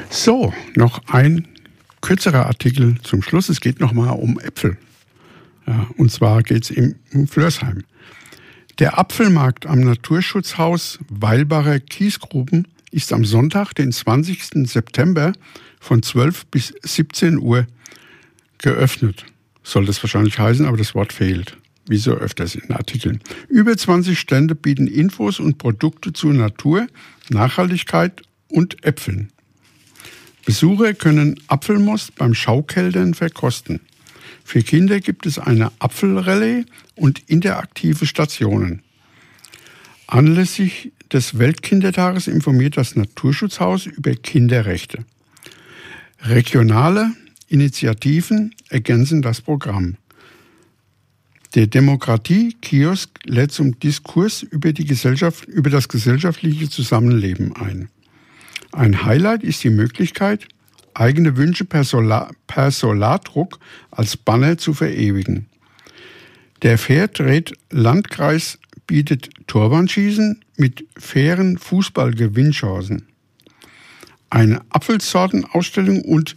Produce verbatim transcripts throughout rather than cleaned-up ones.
So, noch ein kürzerer Artikel zum Schluss. Es geht nochmal um Äpfel. Ja, und zwar geht es um Flörsheim. Der Apfelmarkt am Naturschutzhaus Weilbacher Kiesgruben ist am Sonntag, den zwanzigsten September von zwölf bis siebzehn Uhr geöffnet. Soll das wahrscheinlich heißen, aber das Wort fehlt. Wie so öfters in Artikeln. Über zwanzig Stände bieten Infos und Produkte zu Natur, Nachhaltigkeit und Äpfeln. Besucher können Apfelmost beim Schaukeltern verkosten. Für Kinder gibt es eine Apfelrallye und interaktive Stationen. Anlässlich des Weltkindertages informiert das Naturschutzhaus über Kinderrechte. Regionale Initiativen ergänzen das Programm. Der Demokratie-Kiosk lädt zum Diskurs über die Gesellschaft, über das gesellschaftliche Zusammenleben ein. Ein Highlight ist die Möglichkeit, eigene Wünsche per, Solar, per Solardruck als Banner zu verewigen. Der Fairtrade-Landkreis bietet Torwandschießen mit fairen Fußballgewinnchancen. Eine Apfelsortenausstellung und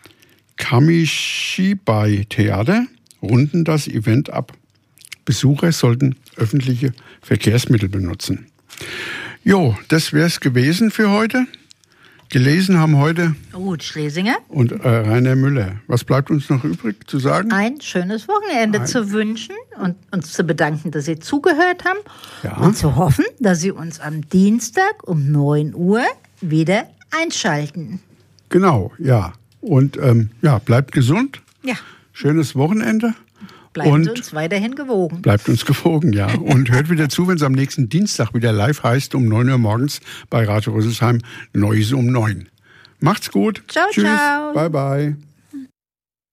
Kamishibai-Theater runden das Event ab. Besucher sollten öffentliche Verkehrsmittel benutzen. Jo, das wäre es gewesen für heute. Gelesen haben heute Ruth Schlesinger und äh, Rainer Müller. Was bleibt uns noch übrig zu sagen? Ein schönes Wochenende Ein. zu wünschen und uns zu bedanken, dass Sie zugehört haben. Ja. Und zu hoffen, dass Sie uns am Dienstag um neun Uhr wieder einschalten. Genau, ja. Und ähm, ja, bleibt gesund. Ja. Schönes Wochenende. Bleibt und uns weiterhin gewogen. Bleibt uns gewogen, ja. Und hört wieder zu, wenn es am nächsten Dienstag wieder live heißt, um neun Uhr morgens bei Radio Rüsselsheim, Neues um neun. Macht's gut. Ciao, Tschüss. ciao. Bye, bye.